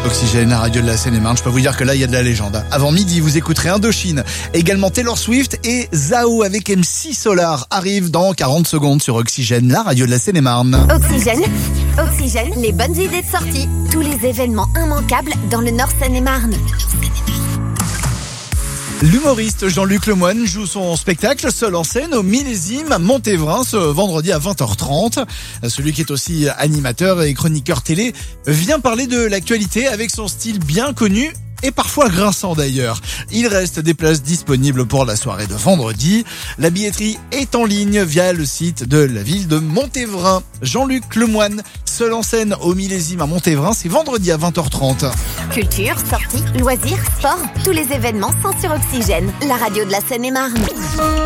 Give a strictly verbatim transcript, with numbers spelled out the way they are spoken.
Oxygène, la radio de la Seine-et-Marne. Je peux vous dire que là, il y a de la légende. Avant midi, vous écouterez Indochine. Également Taylor Swift et Zao avec M C Solar arrivent dans quarante secondes sur Oxygène, la radio de la Seine-et-Marne. Oxygène, Oxygène, les bonnes idées de sortie. Tous les événements immanquables dans le Nord Seine-et-Marne. L'humoriste Jean-Luc Lemoyne joue son spectacle seul en scène au Millésime à Montévrain ce vendredi à vingt heures trente. Celui qui est aussi animateur et chroniqueur télé vient parler de l'actualité avec son style bien connu et parfois grinçant d'ailleurs. Il reste des places disponibles pour la soirée de vendredi. La billetterie est en ligne via le site de la ville de Montévrain. Jean-Luc Lemoyne, seul en scène au Millésime à Montévrain, c'est vendredi à vingt heures trente. Culture, sorties, loisirs, sport, tous les événements sont sur Oxygène, la radio de la Seine-et-Marne.